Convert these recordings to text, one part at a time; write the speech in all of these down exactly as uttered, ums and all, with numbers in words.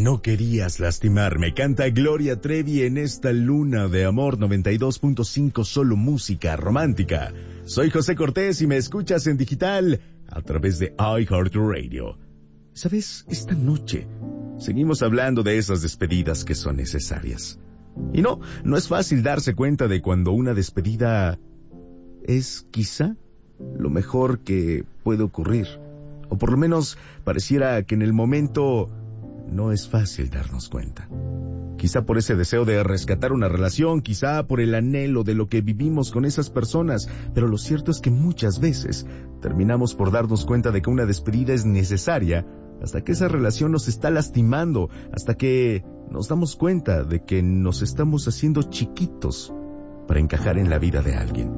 No querías lastimarme, canta Gloria Trevi en esta luna de amor. Noventa y dos punto cinco, solo música romántica. Soy José Cortés y me escuchas en digital a través de iHeartRadio. ¿Sabes? Esta noche seguimos hablando de esas despedidas que son necesarias. Y no, no es fácil darse cuenta de cuando una despedida es quizá lo mejor que puede ocurrir. O por lo menos pareciera que en el momento no es fácil darnos cuenta. Quizá por ese deseo de rescatar una relación, quizá por el anhelo de lo que vivimos con esas personas, pero lo cierto es que muchas veces terminamos por darnos cuenta de que una despedida es necesaria hasta que esa relación nos está lastimando, hasta que nos damos cuenta de que nos estamos haciendo chiquitos para encajar en la vida de alguien.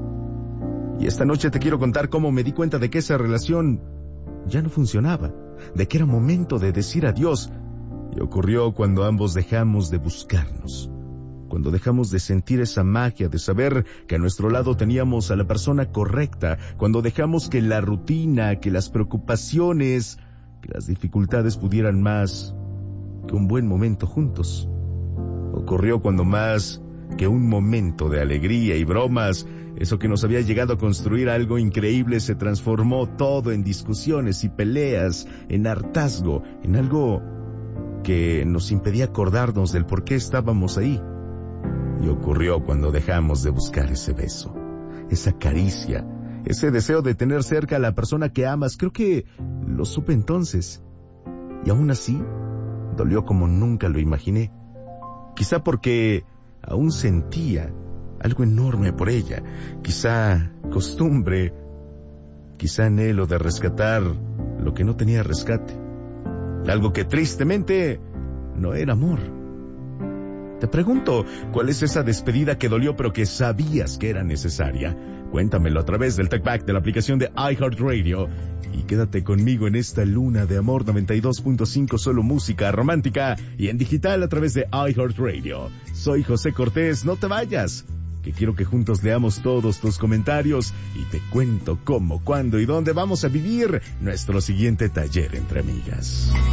Y esta noche te quiero contar cómo me di cuenta de que esa relación ya no funcionaba, de que era momento de decir adiós. Y ocurrió cuando ambos dejamos de buscarnos, cuando dejamos de sentir esa magia de saber que a nuestro lado teníamos a la persona correcta, cuando dejamos que la rutina, que las preocupaciones, que las dificultades pudieran más que un buen momento juntos. Ocurrió cuando más que un momento de alegría y bromas, eso que nos había llegado a construir algo increíble se transformó todo en discusiones y peleas, en hartazgo, en algo que nos impedía acordarnos del por qué estábamos ahí. Y ocurrió cuando dejamos de buscar ese beso, esa caricia, ese deseo de tener cerca a la persona que amas. Creo que lo supe entonces. Y aún así, dolió como nunca lo imaginé. Quizá porque aún sentía algo enorme por ella. Quizá costumbre, quizá anhelo de rescatar lo que no tenía rescate. Algo que tristemente no era amor. Te pregunto, ¿cuál es esa despedida que dolió pero que sabías que era necesaria? Cuéntamelo a través del TalkBack de la aplicación de iHeartRadio. Y quédate conmigo en esta luna de amor. Noventa y dos punto cinco, solo música romántica y en digital a través de iHeartRadio. Soy José Cortés, no te vayas, que quiero que juntos leamos todos tus comentarios y te cuento cómo, cuándo y dónde vamos a vivir nuestro siguiente taller entre amigas.